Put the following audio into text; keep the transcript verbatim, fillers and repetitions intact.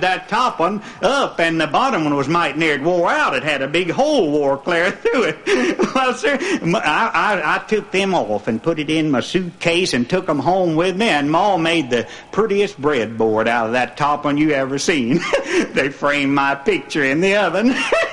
that top one up, and the bottom one was mighty near wore out. It had a big hole wore clear through it. Well, sir, I, I, I took them off and put it in my suitcase and took them home with me, and Ma made the prettiest breadboard out of that top one you ever seen. They framed my picture in the oven.